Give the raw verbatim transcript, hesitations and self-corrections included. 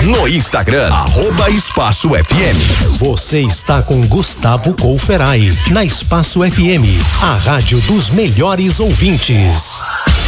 no Instagram, arroba Espaço F M. Você está com Gustavo Couferai, na Espaço F M, a rádio dos melhores ouvintes.